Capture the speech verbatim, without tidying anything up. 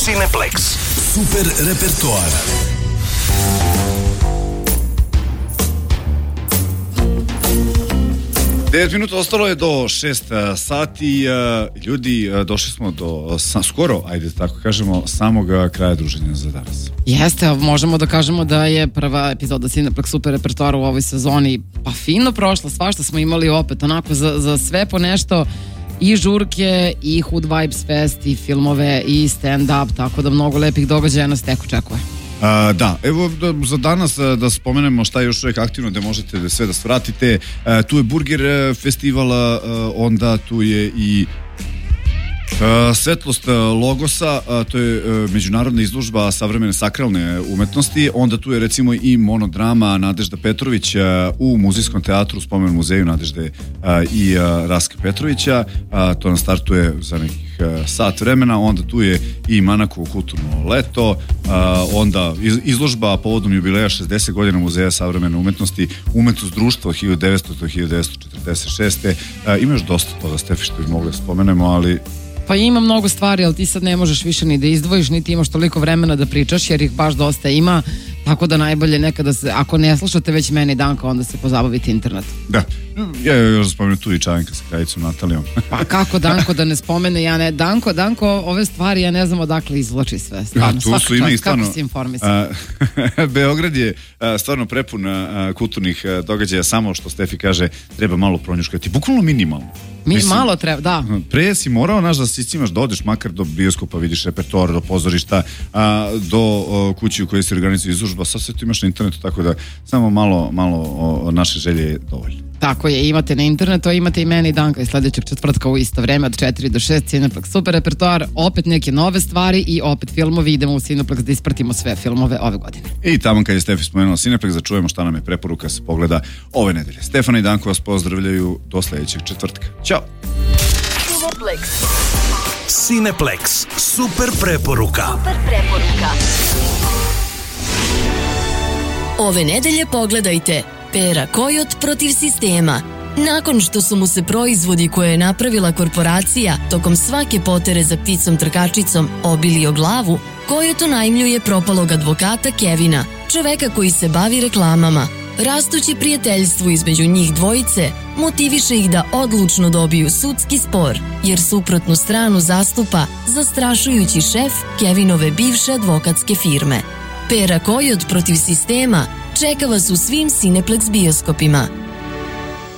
Cineplex. Super repertoar. devet minuta ostalo je do šest sati. Ljudi, došli smo do sa, skoro, ajde tako kažemo, samog kraja druženja za danas. Jeste, možemo da kažemo da je prva epizoda Cineplex Super repertoara u ovoj sezoni pa fino prošla, svašta smo imali opet onako za, za sve po nešto, i žurke, i Hood Vibes Fest, i filmove, i stand-up, tako da mnogo lepih događaja nas tek očekuje. Uh, da, evo da, za danas da spomenemo šta je još uvijek aktivno, da možete da sve da svratite. Uh, tu je Burger festival, uh, onda tu je i Uh, Svetlost Logosa, uh, to je uh, međunarodna izložba savremene sakralne umetnosti, onda tu je recimo i monodrama Nadežda Petrović uh, u muzejskom teatru, spomen muzeju Nadežde uh, i uh, Raska Petrovića, uh, to nam startuje za nekih uh, sat vremena, onda tu je i Manakovo kulturno leto, uh, onda iz, izložba povodom jubileja šezdeset godina muzeja savremene umetnosti, umetnost društva od hiljadu devetsto do hiljadu devetsto četrdeset šeste. Uh, ima još dosta toga, Stefi, što bi mogli da spomenemo, ali pa ima mnogo stvari, ali ti sad ne možeš više ni da izdvojiš, niti imaš toliko vremena da pričaš, jer ih baš dosta ima, tako da najbolje nekada se, ako ne slušate već mene i Danka, onda se pozabavite internetom. Da, ja još spomenem tu i Čajanka sa krajicom Natalijom. Pa kako Danko da ne spomene, ja ne, Danko, Danko, ove stvari ja ne znam odakle izvlači sve, stvarno, ja, tu su ima i stvarno, kako si informisan. Beograd je a, stvarno prepun a, kulturnih a, događaja, samo što Stefi kaže, treba malo pronjuškati, bukvalno minimalno. Mi Mislim, malo treba, da. Pre si morao, naš, da si cimaš, da odeš makar do bioskopa, vidiš repertoar, do pozorišta, a, do o, kući u kojoj se organizuje izložba, sad sve tu imaš na internetu, tako da samo malo, malo o, o naše želje je dovoljno. Tako je, imate na internetu, a imate i meni i Danka i sledećeg četvrtka u isto vreme od četiri do šest, Cineplex Super repertoar, opet neke nove stvari i opet filmovi, idemo u Cineplex da ispratimo sve filmove ove godine. I tamo kad je Stefi spomenula Cineplex, da čujemo šta nam je preporuka se pogleda ove nedelje. Stefana i Danko vas pozdravljaju do sledećeg četvrtka. Ćao! Cineplex. Cineplex Super preporuka. Super preporuka. Ove nedelje pogledajte Pera Kojot protiv sistema. Nakon što su mu se proizvodi koje je napravila korporacija tokom svake potere za pticom trkačicom obili o glavu, Kojot unajmljuje propalog advokata Kevina, čoveka koji se bavi reklamama. Rastuće prijateljstvo između njih dvojice motiviše ih da odlučno dobiju sudski spor, jer suprotnu stranu zastupa zastrašujući šef Kevinove bivše advokatske firme. Pera Kojot protiv sistema čeka vas u svim Cineplex bioskopima.